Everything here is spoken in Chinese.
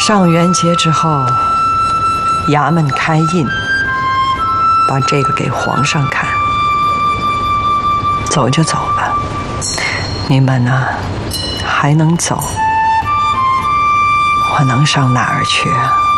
上元节之后，衙门开印，把这个给皇上看。走就走吧，你们呢，还能走，我能上哪儿去啊？